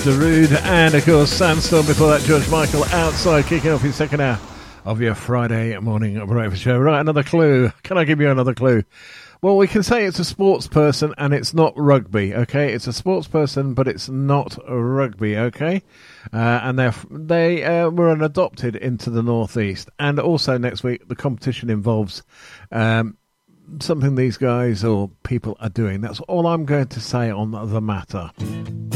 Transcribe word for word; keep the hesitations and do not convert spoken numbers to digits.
Darude, and of course Sandstorm. Before that, George Michael, Outside, kicking off your second hour of your Friday morning breakfast show. Right, another clue. Can I give you another clue? Well, we can say it's a sports person and it's not rugby, okay? It's a sports person, but it's not rugby, okay? Uh, and they're, they uh, were adopted into the Northeast. And also next week, the competition involves um, something these guys or people are doing. That's all I'm going to say on the matter.